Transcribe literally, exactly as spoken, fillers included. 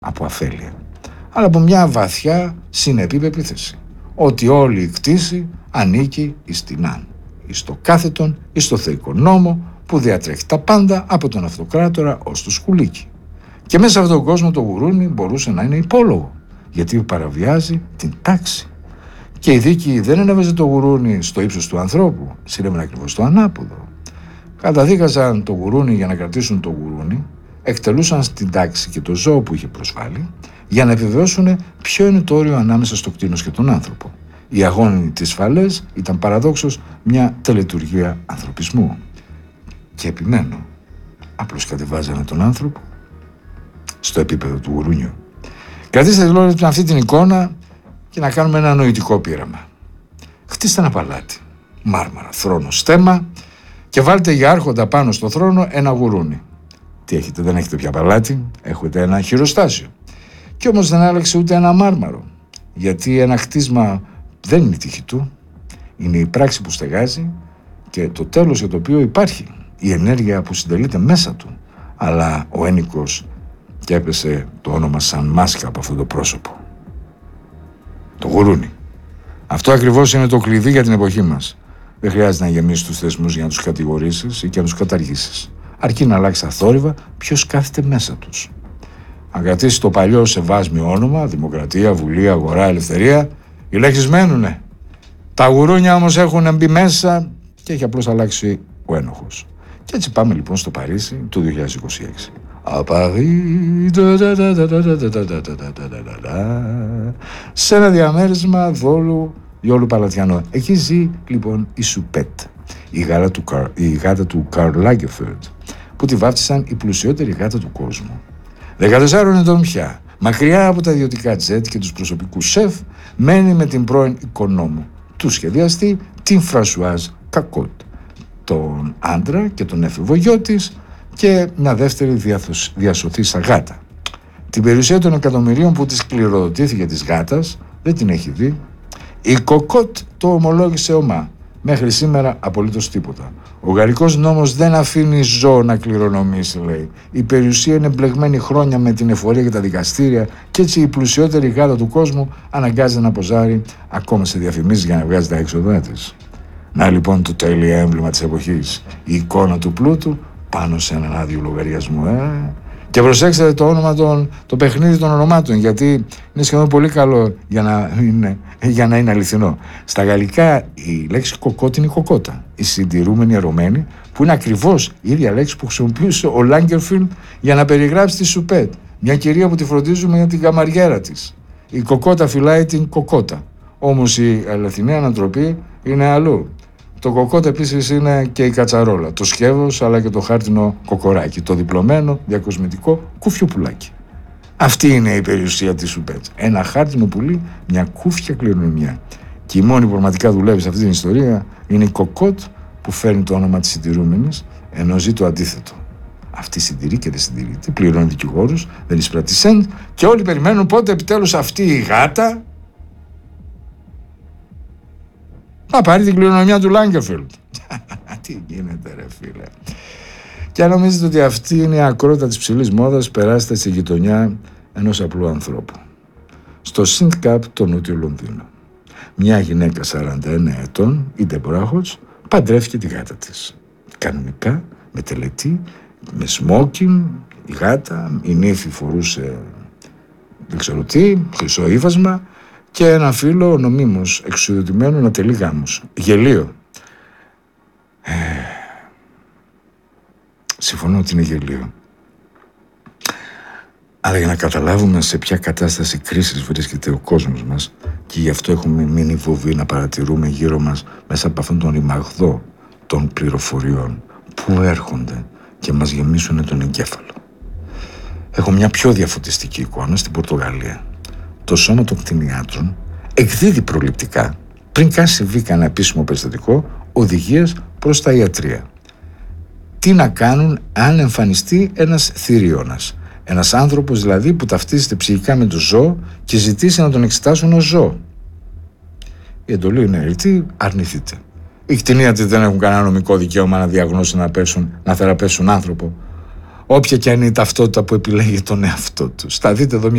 από αφέλεια, αλλά από μια βαθιά συνεπή πεποίθηση ότι όλη η κτήση ανήκει εις την Αν, εις το κάθετον, εις το θεϊκό νόμο που διατρέχει τα πάντα από τον αυτοκράτορα ως το σκουλίκι. Και μέσα σε αυτόν τον κόσμο το γουρούνι μπορούσε να είναι υπόλογο, γιατί παραβιάζει την τάξη. Και η δίκη δεν ενέβαζε το γουρούνι στο ύψος του ανθρώπου, συνέβαινε ακριβώς το ανάποδο. Καταδίκαζαν το γουρούνι για να κρατήσουν το γουρούνι, εκτελούσαν στην τάξη και το ζώο που είχε προσβάλει, για να επιβεβαιώσουν ποιο είναι το όριο ανάμεσα στο κτήνος και τον άνθρωπο. Η αγώνη της φαλές ήταν παραδόξως μια τελετουργία ανθρωπισμού. Και επιμένω, απλώς κατεβάζανε τον άνθρωπο στο επίπεδο του γουρούνιου. Κρατήστε λοιπόν αυτή την εικόνα και να κάνουμε ένα νοητικό πείραμα. Χτίστε ένα παλάτι, μάρμαρα, θρόνο, στέμμα και βάλτε για άρχοντα πάνω στο θρόνο ένα γουρούνι. Τι έχετε, δεν έχετε πια παλάτι, έχετε ένα χειροστάσιο. Κι όμως δεν άλλαξε ούτε ένα μάρμαρο, γιατί ένα χτίσμα δεν είναι η τύχη του, είναι η πράξη που στεγάζει και το τέλος για το οποίο υπάρχει, η ενέργεια που συντελείται μέσα του. Αλλά ο ένικος, και έπεσε το όνομα σαν μάσκα από αυτό το πρόσωπο, το γουρούνι. Αυτό ακριβώς είναι το κλειδί για την εποχή μας. Δεν χρειάζεται να γεμίσεις τους θεσμούς για να τους κατηγορήσεις ή και να τους καταργήσεις. Αρκεί να αλλάξει αθόρυβα ποιος κάθεται μέσα τους. Αν κρατήσεις το παλιό σεβάσμιο όνομα, δημοκρατία, βουλή, αγορά, ελευθερία, οι λέξεις μένουνε. Τα γουρούνια όμως έχουν μπει μέσα και έχει απλώς αλλάξει ο ένοχος. Και έτσι πάμε λοιπόν στο Παρίσι του δύο χιλιάδες είκοσι έξι. Σε ένα διαμέρισμα Βόλου Ιόλου Παλατιανό. Εκεί ζει λοιπόν η Σουπέτ, η γάτα του, η γάτα του Καρλ Λάγκερφελντ, που τη βάφτισαν η πλουσιότερη γάτα του κόσμου. δεκατεσσάρων ετών πια, μακριά από τα ιδιωτικά τζετ και τους προσωπικούς σεφ, μένει με την πρώην οικονόμου του σχεδιαστή, την Φρανσουάζ Κακότ, τον άντρα και τον έφηβο γιο της και μια δεύτερη διασωθήσα γάτα. Την περιουσία των εκατομμυρίων που της κληροδοτήθηκε της γάτας δεν την έχει δει. Η Κοκότ το ομολόγησε ομά. Μέχρι σήμερα απολύτως τίποτα. Ο γαλλικός νόμος δεν αφήνει ζώο να κληρονομήσει, λέει. Η περιουσία είναι μπλεγμένη χρόνια με την εφορία και τα δικαστήρια και έτσι η πλουσιότερη γάτα του κόσμου αναγκάζεται να ποζάρει ακόμα σε διαφημίσεις για να βγάζει τα έξοδά της. Να λοιπόν το τέλειο έμβλημα της εποχής. Η εικόνα του πλούτου πάνω σε έναν άδειο λογαριασμό, ε. Και προσέξτε το όνομα των, το παιχνίδι των ονομάτων, γιατί είναι σχεδόν πολύ καλό για να είναι, για να είναι αληθινό. Στα γαλλικά η λέξη κοκότη είναι η κοκότα, η συντηρούμενη ερωμένη, που είναι ακριβώς η ίδια λέξη που χρησιμοποιούσε ο Λάγκερφελντ για να περιγράψει τη Σουπέτ, μια κυρία που τη φροντίζουμε για την καμαριέρα της. Η κοκότα φυλάει την κοκότα, όμως η αληθινή ανατροπή είναι αλλού. Το κοκότ επίσης είναι και η κατσαρόλα, το σκεύος αλλά και το χάρτινο κοκοράκι, το διπλωμένο διακοσμητικό κούφιο πουλάκι. Αυτή είναι η περιουσία της Σουπέτ. Ένα χάρτινο πουλί, μια κούφια κληρονομιά. Και η μόνη που πραγματικά δουλεύει σε αυτή την ιστορία είναι η Κοκότ, που φέρνει το όνομα της συντηρούμενης, ενώ ζει το αντίθετο. Αυτή συντηρεί και δεν συντηρείται, πληρώνει δικηγόρους, δεν εισπράττει σεντ και όλοι περιμένουν πότε επιτέλους αυτή η γάτα να πάρει την κληρονομιά του Λάγκερφελντ. Τι γίνεται ρε φίλε. Και αν νομίζετε ότι αυτή είναι η ακρότητα της ψηλής μόδας, περάστε στη γειτονιά ενός απλού ανθρώπου. Στο Σιντκαπ, το νότιο Λονδίνο. Μια γυναίκα σαράντα εννέα ετών, η Ντέμπορα Χότς, παντρεύτηκε τη γάτα της. Κανονικά, με τελετή, με σμόκιν, η γάτα, η νύφη φορούσε δεν ξέρω τι, χρυσό ύφασμα, και ένα φίλο νομίμως εξουσιοδοτημένο να τελεί γάμους. Γελίο. Ε, συμφωνώ ότι είναι γελίο. Αλλά για να καταλάβουμε σε ποια κατάσταση κρίσης βρίσκεται ο κόσμος μας, και γι' αυτό έχουμε μείνει βοβοί να παρατηρούμε γύρω μας μέσα από αυτόν τον ρημαγδό των πληροφοριών που έρχονται και μας γεμίσουν τον εγκέφαλο. Έχω μια πιο διαφωτιστική εικόνα στην Πορτογαλία. Το σώμα των κτηνιάτρων εκδίδει προληπτικά, πριν καν συμβεί κανένα επίσημο περιστατικό, οδηγίες προς τα ιατρεία. Τι να κάνουν αν εμφανιστεί ένας θηρίωνας. Ένας άνθρωπος δηλαδή που ταυτίζεται ψυχικά με το ζώο και ζητήσει να τον εξετάσουν ως ζώο. Η εντολή είναι ρητή, αρνηθείτε. Οι κτηνίατροι δεν έχουν κανένα νομικό δικαίωμα να διαγνώσουν, να, πέσουν, να θεραπεύσουν άνθρωπο. όποια και αν είναι η ταυτότητα που επιλέγει τον εαυτό του. Θα δείτε εδώ μια